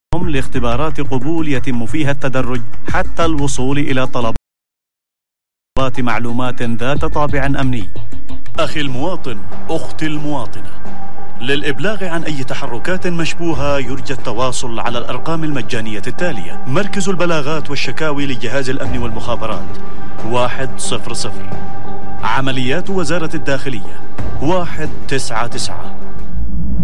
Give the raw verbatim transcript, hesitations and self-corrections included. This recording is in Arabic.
لاختبارات قبول يتم فيها التدرج حتى الوصول إلى طلبات معلومات ذات طابع أمني. أخي المواطن، أختي المواطنة، للإبلاغ عن أي تحركات مشبوهة يرجى التواصل على الأرقام المجانية التالية: مركز البلاغات والشكاوي لجهاز الأمن والمخابرات واحد صفر صفر، عمليات وزارة الداخلية واحد تسعة تسعة.